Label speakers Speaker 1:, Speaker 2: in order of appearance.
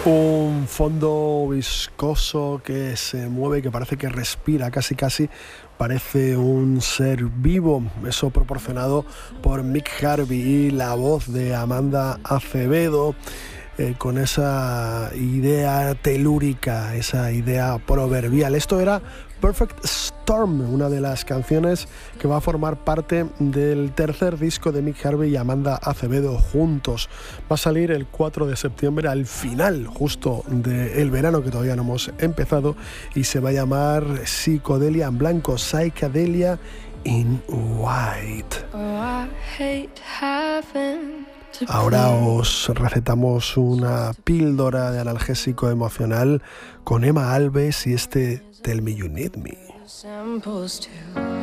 Speaker 1: Un fondo viscoso que se mueve, que parece que respira, casi parece un ser vivo. Eso proporcionado por Mick Harvey y la voz de Amanda Acevedo, con esa idea telúrica, esa idea proverbial. Esto era Perfect Storm, una de las canciones que va a formar parte del tercer disco de Mick Harvey y Amanda Acevedo juntos. Va a salir el 4 de septiembre, al final justo del verano, que todavía no hemos empezado, y se va a llamar Psicodelia en blanco, Psychedelia in White. Ahora os recetamos una píldora de analgésico emocional con Emma Alves y este Tell Me You Need Me.